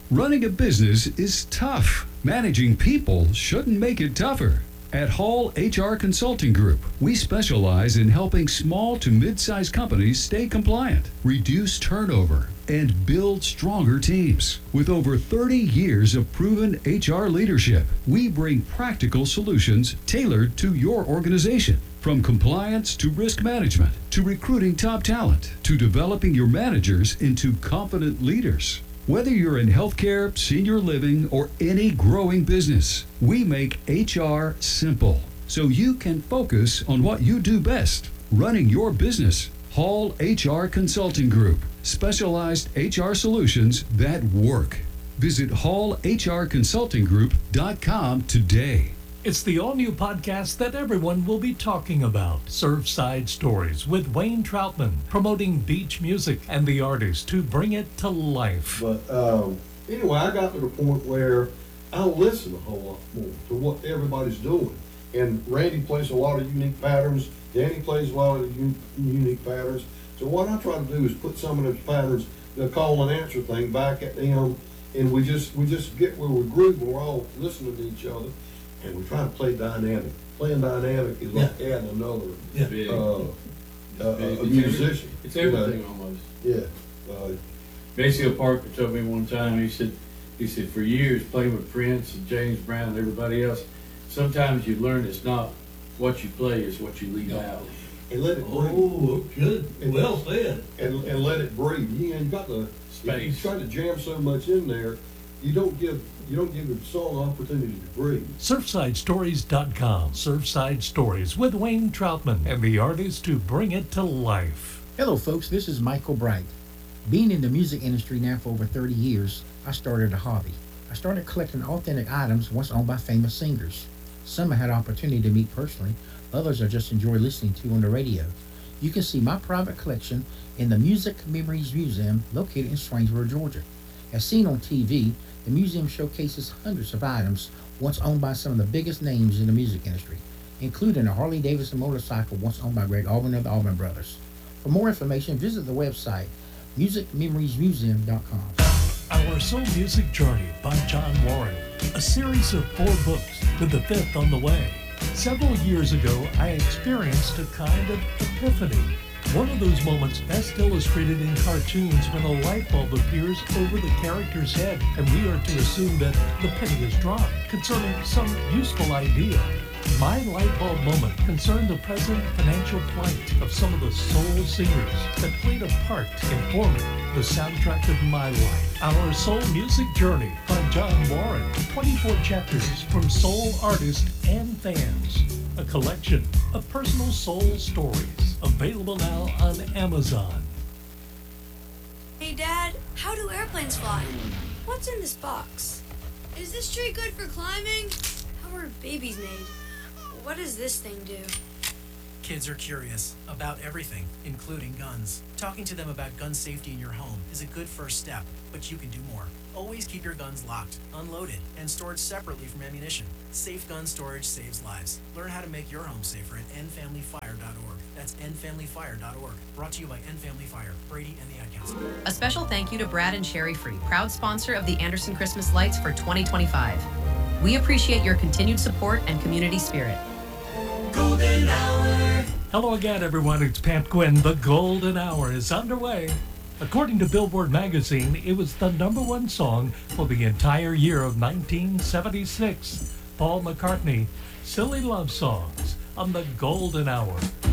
Running a business is tough. Managing people shouldn't make it tougher. At Hall HR Consulting Group, we specialize in helping small to mid-sized companies stay compliant, reduce turnover, and build stronger teams. With over 30 years of proven HR leadership, we bring practical solutions tailored to your organization. From compliance to risk management, to recruiting top talent, to developing your managers into confident leaders. Whether you're in healthcare, senior living, or any growing business, we make HR simple so you can focus on what you do best, running your business. Hall HR Consulting Group, specialized HR solutions that work. Visit hallhrconsultinggroup.com today. It's the all-new podcast that everyone will be talking about. Surfside Stories with Wayne Troutman, promoting beach music and the artists to bring it to life. But anyway, I got to the point where I listen a whole lot more to what everybody's doing. And Randy plays a lot of unique patterns. Danny plays a lot of unique patterns. So what I try to do is put some of those patterns, the call and answer thing, back at them, and we just get where we groove and we're all listening to each other. And we're trying to play dynamic. Playing dynamic is like adding another a musician. It's everything almost. Yeah. Maceo Parker told me one time, he said for years playing with Prince and James Brown and everybody else, sometimes you learn it's not what you play, it's what you leave out. And let it breathe. Oh, good. Well said. And let it breathe. You got the space. You try to jam so much in there, you don't give the song opportunity to breathe. Surfsidestories.com. Surfside Stories with Wayne Troutman and the artists to bring it to life. Hello, folks. This is Michael Bright. Being in the music industry now for over 30 years, I started a hobby. I started collecting authentic items once owned by famous singers. Some I had opportunity to meet personally. Others I just enjoy listening to on the radio. You can see my private collection in the Music Memories Museum located in Swainsboro, Georgia. As seen on TV, the museum showcases hundreds of items once owned by some of the biggest names in the music industry, including a Harley-Davidson motorcycle once owned by Greg Allman of the Allman Brothers. For more information, visit the website musicmemoriesmuseum.com. Our Soul Music Journey by John Warren, a series of 4 books with the 5th on the way. Several years ago, I experienced a kind of epiphany. One of those moments best illustrated in cartoons when a light bulb appears over the character's head and we are to assume that the penny is dropped concerning some useful idea. My light bulb moment concerned the present financial plight of some of the soul singers that played a part in forming the soundtrack of my life. Our Soul Music Journey by John Warren. 24 chapters from soul artists and fans. A collection of personal soul stories. Available now on Amazon. Hey Dad, how do airplanes fly? What's in this box? Is this tree good for climbing? How are babies made? What does this thing do? Kids are curious about everything, including guns. Talking to them about gun safety in your home is a good first step, but you can do more. Always keep your guns locked, unloaded, and stored separately from ammunition. Safe gun storage saves lives. Learn how to make your home safer at endfamilyfire.org. That's endfamilyfire.org. Brought to you by End Family Fire, Brady and the Ad Council. A special thank you to Brad and Sherry Free, proud sponsor of the Anderson Christmas Lights for 2025. We appreciate your continued support and community spirit. Golden Hour. Hello again, everyone. It's Pat Quinn. The Golden Hour is underway. According to Billboard magazine, it was the #1 song for the entire year of 1976. Paul McCartney, Silly Love Songs on the Golden Hour